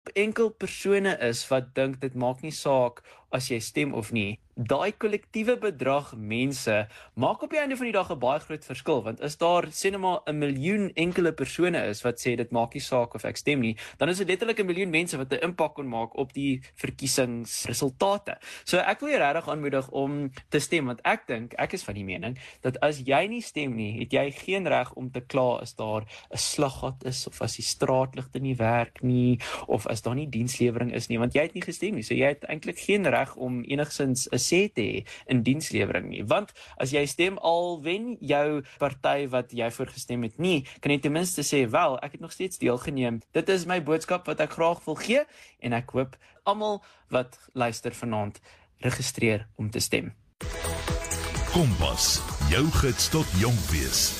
enkel persone is wat dink dit maak nie saak as jy stem of nie. Daai kollektiewe bedrag mense maak op die einde van die dag 'n baie groot verskil, want as daar sê net maar 1 miljoen enkele persone is wat sê dit maak nie saak of ek stem nie, dan is dit letterlik 1 miljoen mense wat 'n impak kan maak op die verkiesingsresultate. So ek wil jou regtig aanmoedig om te stem, want ek is van die mening dat as jy nie stem nie, het jy geen reg om te kla as daar 'n slaggat is of as die straatligte nie werk nie of as daar nie dienslewering is nie, want jy het nie gestem nie. So jy het eintlik geen reg om enigsins 'n sê te hê in dienslewering nie. Want as jy stem, al wen jou party wat jy voor gestem het nie, kan jy ten minste sê, wel, ek het nog steeds deelgeneem. Dit is my boodskap wat ek graag wil gee en ek hoop almal wat luister vanaand registreer om te stem. Kompas, jou gids tot jonk wees.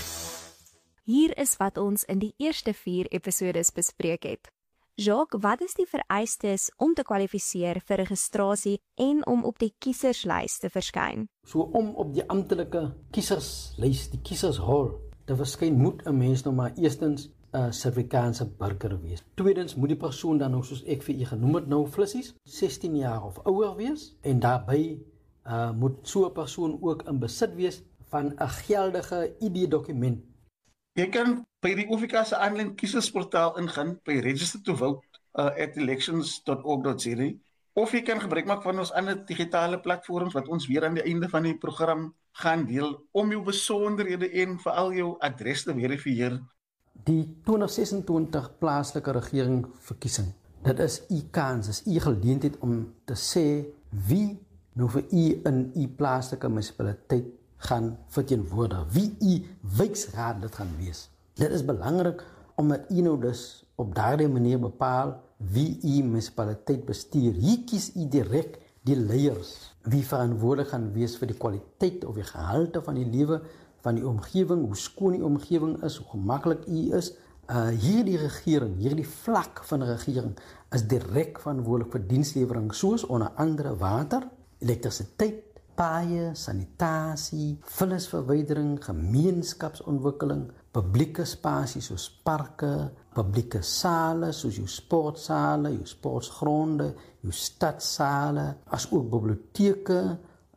Hier is wat ons in die eerste 4 episodes bespreek het. Jacques, wat is die vereistes om te kwalifiseer vir registrasie en om op die kieserslys te verskyn? So om op die amptelike kieserslys, die kiesershol, te verskyn moet 'n mens nou maar eerstens 'n Suid-Afrikaanse burger wees. Tweedens moet die persoon dan nou soos ek vir u genoem het nou flissies 16 jaar of ouer wees en daarbey moet so 'n persoon ook in besit wees van 'n geldige ID-dokument. Jy kan by die OVK se aanlyn kiesersportaal ingaan by register to vote at elections.org.za of jy kan gebruik maak van ons ander digitale platforms wat ons weer aan die einde van die program gaan deel om jou besonderhede en veral jou adres te verifieer. Die 2026 plaaslike regeringsverkiesing, dit is u kans, is u geleentheid om te sê wie nou vir u in u plaaslike munisipaliteit gaan verteenwoordig, wie u wijkraad dit gaan wees. Dit is belangrik omdat u nou dus op daardie manier bepaal wie u munisipaliteit bestuur. Hier kies u direk die leiers wie verantwoordelik gaan wees vir die kwaliteit of die gehalte van die lewe van die omgewing, hoe skoon die omgewing is, hoe gemaklik u is. Hierdie regering, hierdie vlak van regering is direk verantwoordelik vir dienslewering soos onder andere water, elektrisiteit, paaie, sanitasie, vullisverwydering, gemeenskapsontwikkeling, publieke spasies soos parke, publieke sale soos jou sportsale, jou sportgronde, jou stadsale, as ook biblioteke,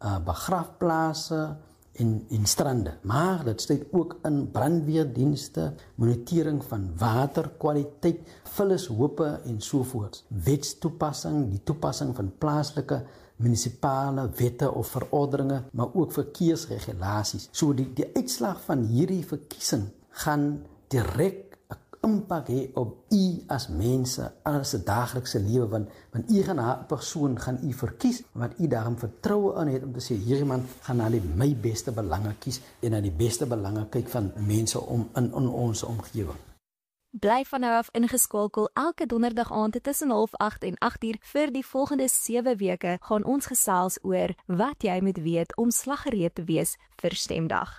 begrafplase en strande. Maar dit sluit ook in brandweerdienste, monitering van waterkwaliteit, vullishope en sovoorts. Wetstoepassing, die toepassing van plaaslike munisipale wette of verordeninge, maar ook verkeersregulasies. So die uitslag van hierdie verkiesing gaan direk 'n impak hê op u as mense, as 'n daaglikse lewe, want u gaan 'n persoon gaan u verkies, wat u daarom vertroue in het om te sê, hierdie man gaan na my beste belange kies en na die beste belange kyk van mense in ons omgewing. Bly van nou af ingeskakel elke donderdag aand tussen 7:30 en 8:00 vir die volgende 7 weke gaan ons gesels oor wat jy moet weet om slaggereed te wees vir stemdag.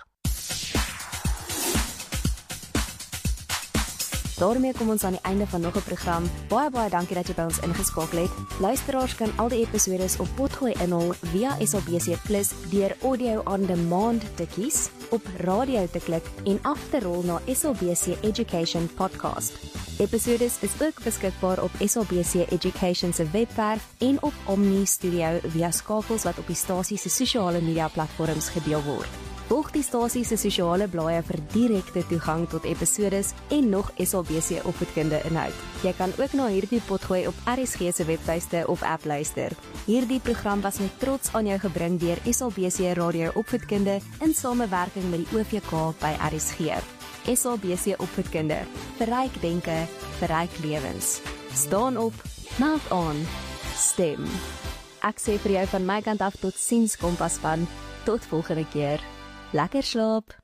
Daarmee kom ons aan die einde van nog 'n program. Baie dankie dat jy by ons ingeskakel het. Luisteraars kan al die episodes op Potgooi inhou via SABC Plus deur audio on demand te kies, op radio te klik en af te rol na SABC Education Podcast. Episodes is ook beskikbaar op SABC Education se webwerf en op Omni Studio via skakels wat op die stasie se sosiale media platforms gedeel word. Volg die stasie se sosiale blaaie vir direkte toegang tot episodes en nog SABC opvoedkunde inhoud. Jy kan ook na hierdie potgooi op RSG se webtuiste of app luister. Hierdie program was met trots aan jou gebring deur SABC Radio Opvoedkunde in samewerking met die OVK by RSG. SABC Opvoedkunde, verryk denke, verryk lewens. Staan op, meld aan, stem. Ek sê vir jou van my kant af tot siens Kompas span. Tot volgende keer. Lekker slaap.